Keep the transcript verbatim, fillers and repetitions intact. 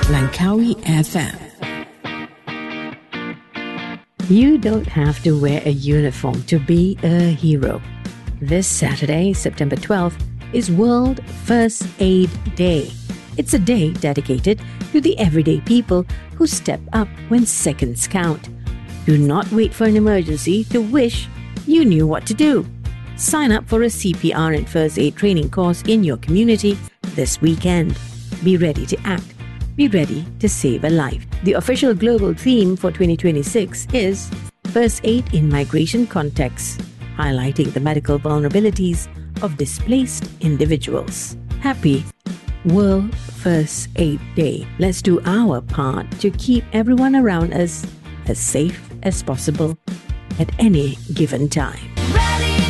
Langkawi F M. You don't have to wear a uniform to be a hero. This Saturday, September twelfth, is World First Aid Day. It's a day dedicated to the everyday people who step up when seconds count. Do not wait for an emergency to wish you knew what to do. Sign up for a C P R and first aid training course in your community this weekend. Be ready to act. Be ready to save a life. The official global theme for twenty twenty-six is First Aid in Migration Contexts, highlighting the medical vulnerabilities of displaced individuals. Happy World First Aid Day. Let's do our part to keep everyone around us as safe as possible at any given time.